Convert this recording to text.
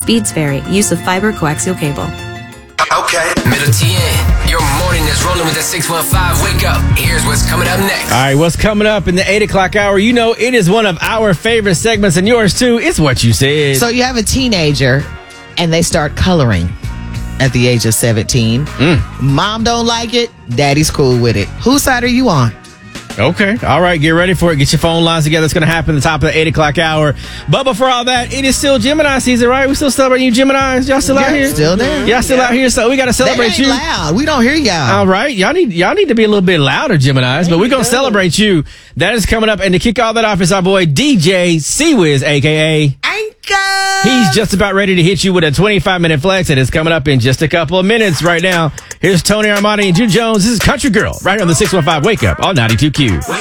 Speeds vary. Use of fiber coaxial cable. Okay. Middle TN. Your morning is rolling with the 615 Wake Up. Here's what's coming up next. All right, what's coming up in the 8 o'clock hour? You know, it is one of our favorite segments and yours too. It's What You Said. So you have a teenager and they start coloring at the age of 17. Mom don't like it. Daddy's cool with it. Whose side are you on? Okay. All right. Get ready for it. Get your phone lines together. It's going to happen at the top of the 8 o'clock hour. But before all that, it is still Gemini season, right? We still celebrating you Geminis. Y'all still out here? Still there. Y'all still out here. So we got to celebrate They ain't you. loud. We don't hear y'all. All right. Y'all need to be a little bit louder, Geminis. But we're going to celebrate you. That is coming up. And to kick all that off is our boy DJ C-Wiz, a.k.a. He's just about ready to hit you with a 25-minute flex, and it's coming up in just a couple of minutes right now. Here's Tony Armani and June Jones. This is Country Girl right on the 615 Wake Up on 92Q.